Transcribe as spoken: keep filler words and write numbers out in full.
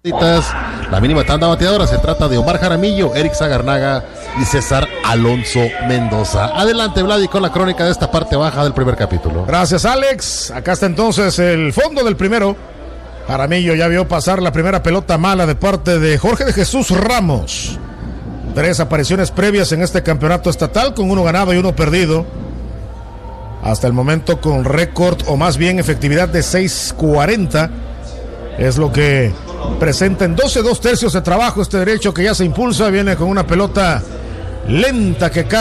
La mínima tanda bateadora se trata de Omar Jaramillo, Eric Sagarnaga y César Alonso Mendoza. Adelante, Vladi, con la crónica de esta parte baja del primer capítulo. Gracias, Alex. Acá está entonces el fondo del primero. Jaramillo ya vio pasar la primera pelota mala de parte de Jorge de Jesús Ramos. Tres apariciones previas en este campeonato estatal, con uno ganado y uno perdido. Hasta el momento con récord, o más bien efectividad de seis cuarenta. Es lo que presenta en doce, dos tercios de trabajo este derecho, que ya se impulsa. Viene con una pelota lenta que cae.